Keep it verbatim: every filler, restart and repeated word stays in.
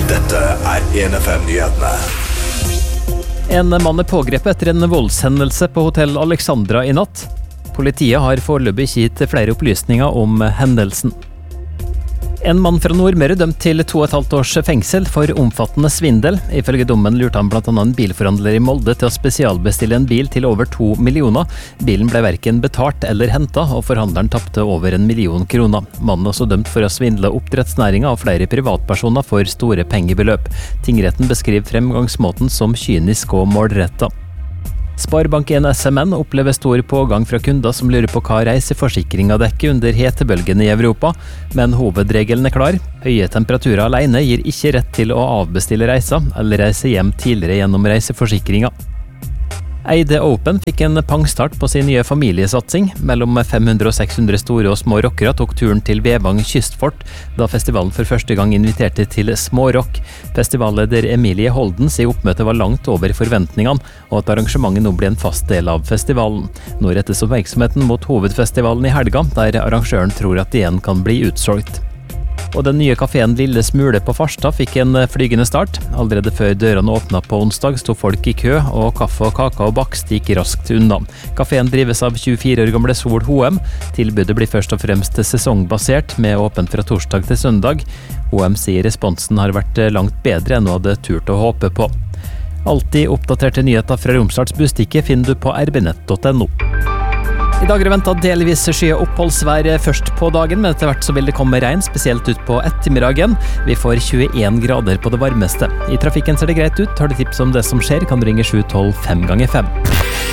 Dette er en F M-nyhetene. En mann er pågrepet etter en voldshendelse på Hotell Alexandra i natt. Politiet har foreløpig ikke gitt flere opplysninger om hendelsen. En mann fra Nordmøre dømt til to og et halvt års fengsel for omfattende svindel. Ifølge dommen lurte han blant annet en bilforhandler i Molde til å spesialbestille en bil til over to millioner. Bilen ble hverken betalt eller hentet, og forhandleren tapte over en million kroner. Mannen er også dømt for å svindle oppdrettsnæringen og flere privatpersoner for store pengebeløp. Tingretten beskriver fremgangsmåten som kynisk og målrettet. Sparebank en S M N opplever stor pågang fra kunder som lurer på hva reiseforsikringa dekker under hetebølgen i Europa, men hovedregelen er klar. Høye temperaturer alene gir ikke rett til å avbestille reiser eller reise hjem tidligere gjennom reiseforsikringa. Eide Open fikk en pangstart på sin nye familiesatsing. Mellom fem hundre og seks hundre store og små rockere tok turen til Vevang kystfort, da festivalen for første gang inviterte til smårock. Festivalleder Emilie Holden sier oppmøtet var langt over forventningene, og at arrangementet nå blir en fast del av festivalen. Nå rettes oppmerksomheten mot hovedfestivalen i helga, der arrangøren tror at det igjen kan bli utsolgt. Og den nye kaféen Lille Smule på Farstad fikk en flygende start. Allerede før dørene åpnet på onsdag sto folk i kø, og kaffe og kaka og bakst gikk raskt unna. Kaféen drives av tjuefire år gamle Sol H M. Tilbudet blir først og fremst sesongbasert, med åpent fra torsdag til søndag. H M sier responsen har vært langt bedre enn hun hadde turt å håpe på. Alltid oppdaterte nyheter fra Romsdals Bustikke finner du på r b nett punktum no. I dag er det ventet delvis skyet oppholdsvær først på dagen, men etter hvert så vil det komme regn, spesielt ut på ettermiddagen. Vi får tjueen grader på det varmeste. I trafikken ser det greit ut. Har du tips om det som skjer, kan du ringe sju tolv fem ganger fem.